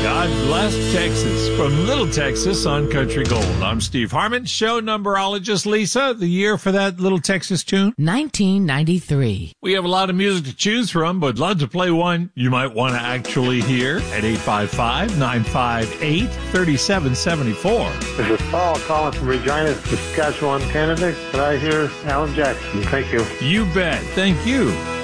God bless Texas from Little Texas on Country Gold. I'm Steve Harmon, show numberologist. Lisa, the year for that Little Texas tune? 1993. We have a lot of music to choose from, but love to play one you might want to actually hear at 855-958-3774. This is Paul calling from Regina, Saskatchewan, Canada. Can I hear Alan Jackson? Thank you. You bet. Thank you.